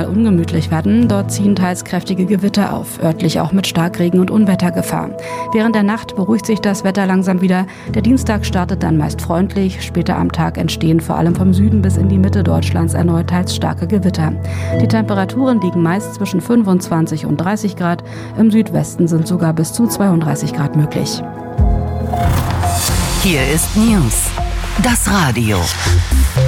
ungemütlich werden. Dort ziehen teils kräftige Gewitter auf, örtlich auch mit Starkregen und Unwettergefahr. Während der Nacht beruhigt sich das Wetter langsam wieder. Der Dienstag startet dann meist freundlich. Später am Tag entstehen vor allem vom Süden bis in die Mitte Deutschlands erneut teils starke Gewitter. Die Temperaturen liegen meist zwischen 25 und 30 Grad. Im Südwesten sind sogar bis zu 32 Grad möglich. Hier ist News, das Radio.